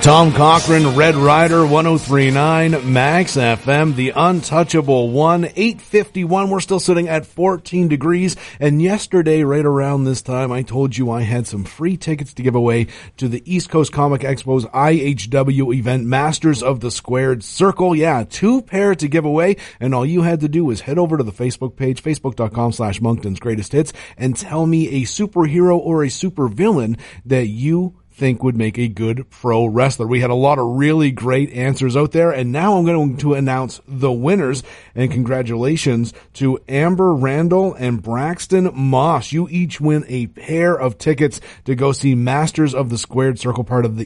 Tom Cochran, Red Rider, 103.9 Max FM, the untouchable one, 8:51. We're still sitting at 14 degrees. And yesterday, right around this time, I told you I had some free tickets to give away to the East Coast Comic Expo's IHW event, Masters of the Squared Circle. Yeah, 2 pair to give away. And all you had to do was head over to the Facebook page, facebook.com/Moncton's Greatest Hits, and tell me a superhero or a supervillain that you think would make a good pro wrestler. We had a lot of really great answers out there, and now I'm going to announce the winners. And congratulations to Amber Randall and Braxton Moss. You each win a pair of tickets to go see Masters of the Squared Circle, part of the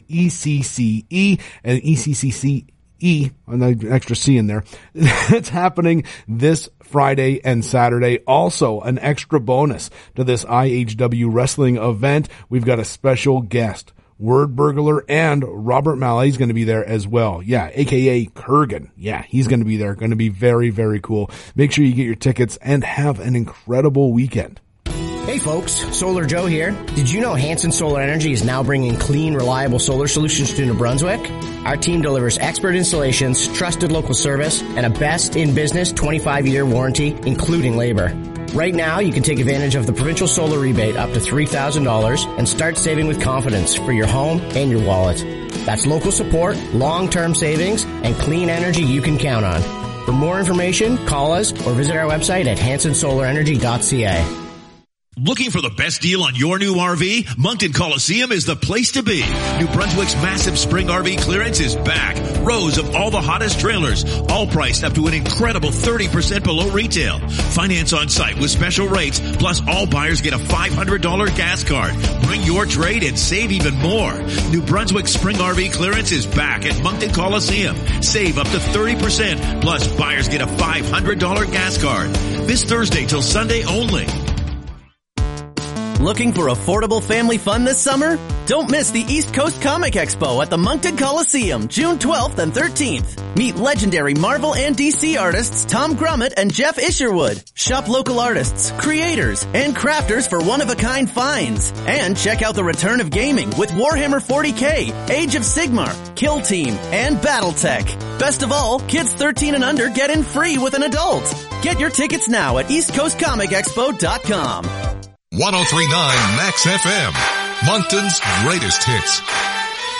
ECCE and ECCCE. An extra C in there. It's happening this Friday and Saturday. Also, an extra bonus to this IHW wrestling event. We've got a special guest, Word Burglar, and Robert Mallet's going to be there as well. Yeah, aka Kurgan. Yeah, he's going to be there. Going to be very, very cool. Make sure you get your tickets and have an incredible weekend. Hey folks, Solar Joe here. Did you know Hanson Solar Energy is now bringing clean, reliable solar solutions to New Brunswick? Our team delivers expert installations, trusted local service, and a best-in-business 25-year warranty, including labor. Right now, you can take advantage of the provincial solar rebate up to $3,000 and start saving with confidence for your home and your wallet. That's local support, long-term savings, and clean energy you can count on. For more information, call us or visit our website at hansonsolarenergy.ca. Looking for the best deal on your new RV? Moncton Coliseum is the place to be. New Brunswick's massive spring RV clearance is back. Rows of all the hottest trailers, all priced up to an incredible 30% below retail. Finance on site with special rates, plus all buyers get a $500 gas card. Bring your trade and save even more. New Brunswick's spring RV clearance is back at Moncton Coliseum. Save up to 30%, plus buyers get a $500 gas card. This Thursday till Sunday only. Looking for affordable family fun this summer? Don't miss the East Coast Comic Expo at the Moncton Coliseum, June 12th and 13th. Meet legendary Marvel and DC artists Tom Grummett and Jeff Isherwood. Shop local artists, creators, and crafters for one-of-a-kind finds. And check out the return of gaming with Warhammer 40K, Age of Sigmar, Kill Team, and Battletech. Best of all, kids 13 and under get in free with an adult. Get your tickets now at eastcoastcomicexpo.com. 103.9 Max FM, Moncton's greatest hits.